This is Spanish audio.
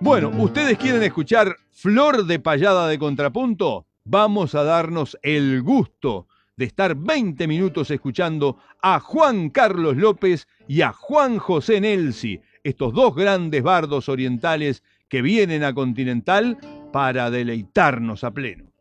Bueno, ¿ustedes quieren escuchar Flor de Payada de Contrapunto? Vamos a darnos el gusto de estar 20 minutos escuchando a Juan Carlos López y a Juan José Nelsi, estos dos grandes bardos orientales que vienen a Continental para deleitarnos a pleno.